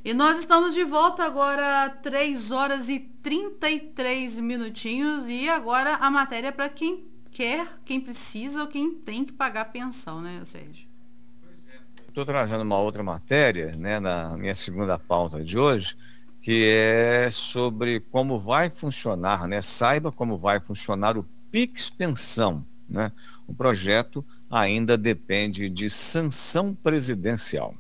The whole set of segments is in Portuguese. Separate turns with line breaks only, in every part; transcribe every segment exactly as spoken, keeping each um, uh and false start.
E nós estamos de volta agora, três horas e trinta e três minutinhos. E agora a matéria para quem quer, quem precisa ou quem tem que pagar pensão, né, Sérgio?
Estou trazendo uma outra matéria, né, na minha segunda pauta de hoje, que é sobre como vai funcionar, né? Saiba como vai funcionar o Pix Pensão, né? O projeto ainda depende de sanção presidencial.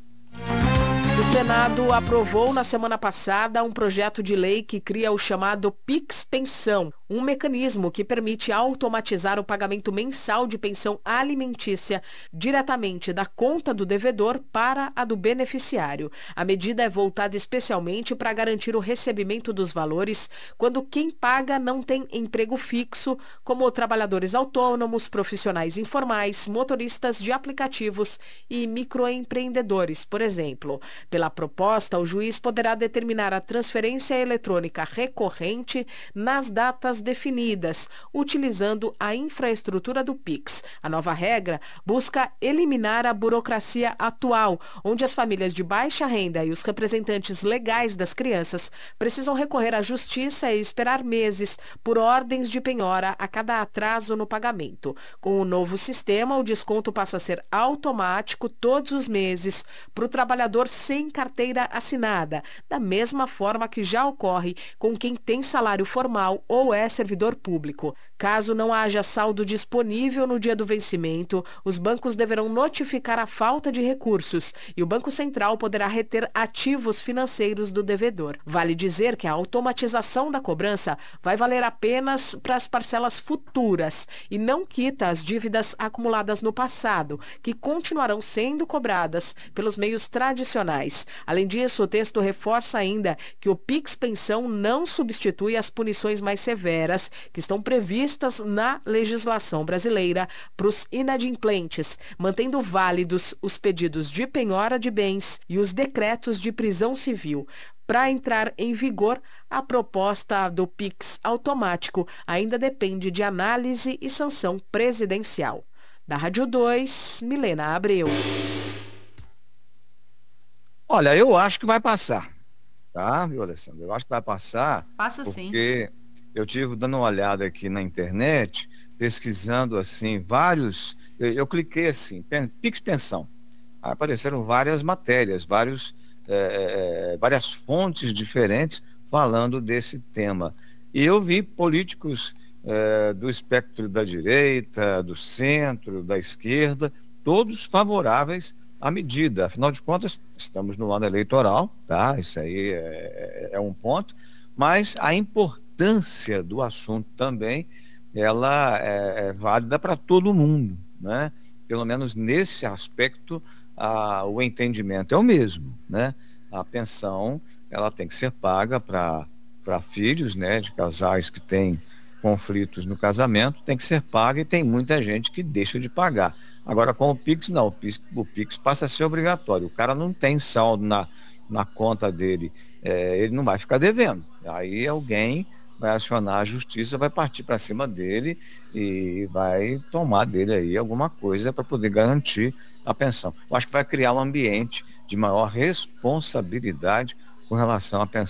O Senado aprovou na semana passada um projeto de lei que cria o chamado Pix Pensão, um mecanismo que permite automatizar o pagamento mensal de pensão alimentícia diretamente da conta do devedor para a do beneficiário. A medida é voltada especialmente para garantir o recebimento dos valores quando quem paga não tem emprego fixo, como trabalhadores autônomos, profissionais informais, motoristas de aplicativos e microempreendedores, por exemplo. Pela proposta, o juiz poderá determinar a transferência eletrônica recorrente nas datas definidas, utilizando a infraestrutura do Pix. A nova regra busca eliminar a burocracia atual, onde as famílias de baixa renda e os representantes legais das crianças precisam recorrer à justiça e esperar meses por ordens de penhora a cada atraso no pagamento. Com o novo sistema, o desconto passa a ser automático todos os meses para o trabalhador sem carteira assinada, da mesma forma que já ocorre com quem tem salário formal ou é servidor público. Caso não haja saldo disponível no dia do vencimento, os bancos deverão notificar a falta de recursos e o Banco Central poderá reter ativos financeiros do devedor. Vale dizer que a automatização da cobrança vai valer apenas para as parcelas futuras e não quita as dívidas acumuladas no passado, que continuarão sendo cobradas pelos meios tradicionais. Além disso, o texto reforça ainda que o Pix Pensão não substitui as punições mais severas que estão previstas na legislação brasileira para os inadimplentes, mantendo válidos os pedidos de penhora de bens e os decretos de prisão civil. Para entrar em vigor, a proposta do Pix automático ainda depende de análise e sanção presidencial. Da Rádio dois, Milena Abreu.
Olha, eu acho que vai passar, tá, viu, Alessandro? Eu acho que vai passar
Passa sim.
porque eu tive dando uma olhada aqui na internet, pesquisando assim vários, eu, eu cliquei assim, pen- Pix Pensão. Aí apareceram várias matérias, vários, eh, eh, várias fontes diferentes falando desse tema. E eu vi políticos eh, do espectro da direita, do centro, da esquerda, todos favoráveis à medida. Afinal de contas, estamos no ano eleitoral, tá? Isso aí é, é é um ponto, mas a importância do assunto também, ela é, é válida para todo mundo, né? Pelo menos nesse aspecto, a, o entendimento é o mesmo, né? A pensão, ela tem que ser paga para para filhos, né, de casais que têm conflitos no casamento, tem que ser paga e tem muita gente que deixa de pagar. Agora, com o Pix, não, o Pix, o Pix passa a ser obrigatório. O cara não tem saldo na, na conta dele, é, ele não vai ficar devendo. Aí alguém vai acionar a justiça, vai partir para cima dele e vai tomar dele aí alguma coisa para poder garantir a pensão. Eu acho que vai criar um ambiente de maior responsabilidade com relação à pensão.